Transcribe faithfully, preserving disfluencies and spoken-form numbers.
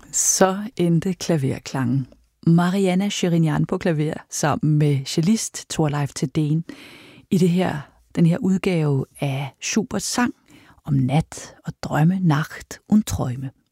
Så endte klaverklangen. Marianna Shirinyan på klaver sammen med cellist Thorleif Thedéen i det her, den her udgave af Schuberts sang om nat og drømme, Nacht und Träume.